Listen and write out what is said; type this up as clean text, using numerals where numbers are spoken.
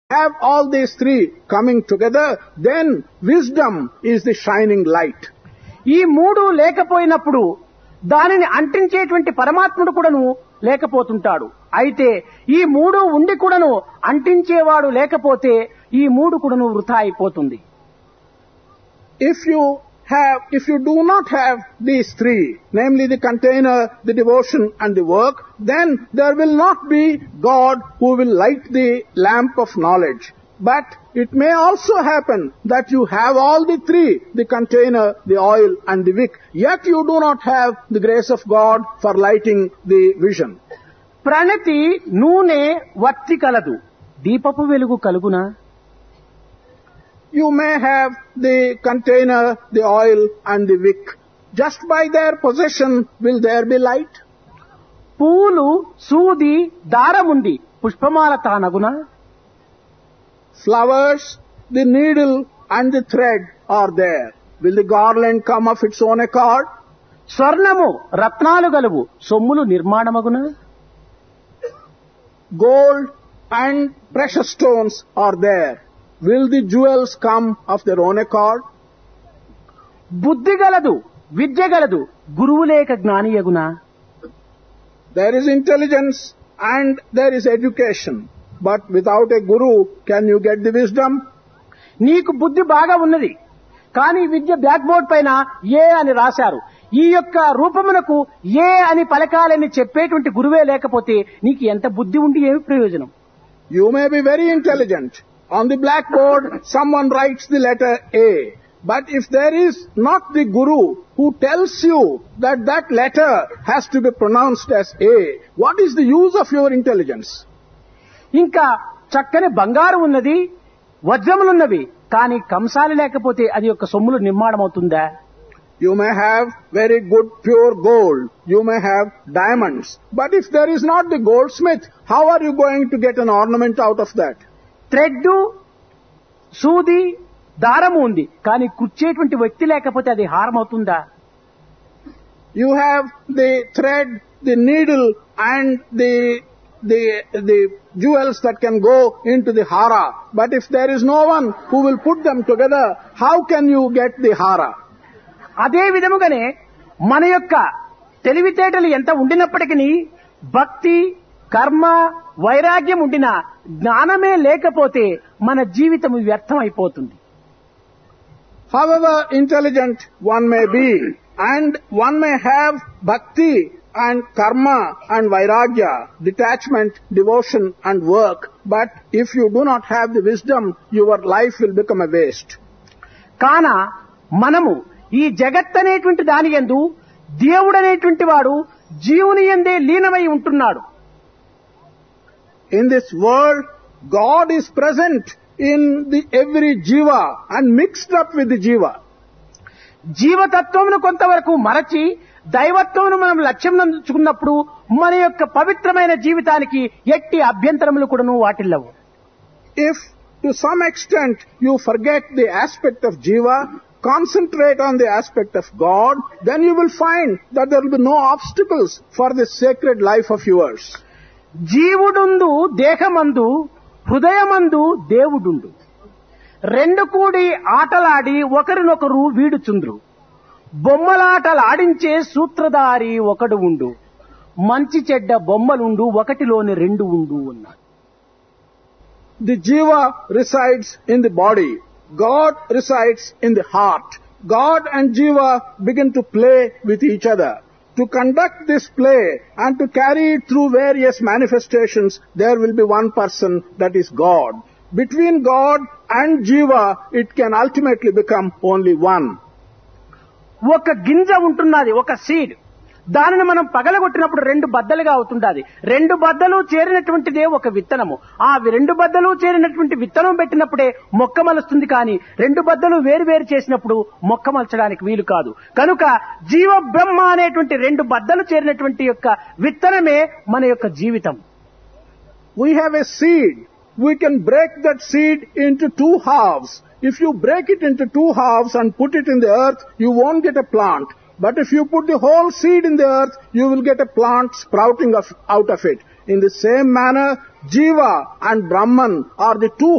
have all these three coming together, then wisdom is the shining light. ఈ మూడు లేకపోయినప్పుడు దానిని అంటించేటువంటి పరమాత్ముడు కూడాను లేకపోతుంటాడు. అయితే ఈ మూడు ఉండి కూడాను అంటించేవాడు లేకపోతే ఈ మూడు కూడాను వృథా అయిపోతుంది. If you do not have these three, namely the container, the devotion and the work, then there will not be God who will light the lamp of knowledge. But it may also happen that you have all the three, the container, the oil and the wick, yet you do not have the grace of God for lighting the vision. ప్రణతి నూనె వత్తి కలదు, దీపపు వెలుగు కలుగునా? You may have the container, the oil and the wick. Just by their possession will there be light? పూలు సూది దారముంది పుష్పమాల తానగునా? Flowers, the needle and the thread are there. Will the garland come of its own accord? స్వర్ణము రత్నాలు గలువు సొమ్ములు నిర్మాణమగునా? Gold and precious stones are there. Will the jewels come of their own accord? బుద్ధి గలదు విద్య గలదు గురువు లేక జ్ఞానియగునా? There is intelligence and there is education. But without a guru, can you get the wisdom? నీకు బుద్ధి బాగా ఉన్నది, కానీ విద్య బ్లాక్ బోర్డ్ పైన ఏ అని రాశారు. ఈ యొక్క రూపమునకు ఏ అని పలకాలని చెప్పేటువంటి గురువే లేకపోతే నీకు ఎంత బుద్ధి ఉండి ఏమి ప్రయోజనం? You may be very intelligent. On the blackboard, someone writes the letter A. But if there is not the guru who tells you that that letter has to be pronounced as A, what is the use of your intelligence? ఇంకా చక్కని బంగారు ఉన్నది, వజ్రములున్నవి, కానీ కంసాలి లేకపోతే అది యొక్క సొమ్ములు నిర్మాణం అవుతుందా? You may have very good pure gold. You may have diamonds. But if there is not the goldsmith, how are you going to get an ornament out of that? Thread సూది దారము ఉంది, కానీ కుచ్చేటువంటి వ్యక్తి లేకపోతే అది హారం అవుతుందా? You have the thread, the needle and the jewels that can go into the hara. But if there is no one who will put them together, how can you get the hara? అదే విధముగానే మన యొక్క తెలివితేటలు ఎంత ఉండినప్పటికీ భక్తి కర్మ వైరాగ్యం ఉండిన జ్ఞానమే లేకపోతే మన జీవితం వ్యర్థం అయిపోతుంది. However intelligent one may be and one may have bhakti and karma and vairagya, detachment, devotion and work, but if you do not have the wisdom, your life will become a waste. కాన మనము ఈ జగత్ అనేటువంటి దాని యందు దేవుడనేటువంటి వాడు జీవుని యందే లీనమై ఉంటున్నాడు. In this world, God is present in every jiva and mixed up with the jiva. జీవతత్వమును కొంతవరకు మరచి దైవత్వమును మనం లక్ష్యం నందుకున్నప్పుడు మన యొక్క పవిత్రమైన జీవితానికి ఎట్టి అభ్యంతరములు కూడాను వాటిల్లవు. If to some extent you forget the aspect of jiva, concentrate on the aspect of God, then you will find that there will be no obstacles for this sacred life of yours. జీవుడుందు దేహమందు హృదయమందు దేవుడుండు, రెండు కూడి ఆటలాడి ఒకరినొకరు వీడుచుండ్రు, బొమ్మలాటలాడించే సూత్రధారి ఒకడు ఉండు, మంచి చెడ్డ బొమ్మలుండు ఒకటిలోని రెండు ఉండు అన్నాడు. The jiva resides in the body. God resides in the heart. God and jiva begin to play with each other. To conduct this play and to carry it through various manifestations, there will be one person, that is God. Between God and jiva, it can ultimately become only one. ఒక గింజ ఉంటున్నది, ఒక seed. దానిని మనం పగలగొట్టినప్పుడు రెండు బద్దలుగా అవుతుండాలి. రెండు బద్దలు చేరినటువంటిదే ఒక విత్తనము. ఆ రెండు బద్దలు చేరినటువంటి విత్తనం పెట్టినప్పుడే మొక్క మలుస్తుంది. కానీ రెండు బద్దలు వేరు వేరు చేసినప్పుడు మొక్క మలచడానికి వీలు కాదు. కనుక జీవ బ్రహ్మ అనేటువంటి రెండు బద్దలు చేరినటువంటి యొక్క విత్తనమే మన యొక్క జీవితం. We have a seed. We can break that seed into two halves. If you break it into two halves and put it in the earth, you won't get a plant. But if you put the whole seed in the earth, you will get a plant sprouting out of it. In the same manner, Jiva and Brahman are the two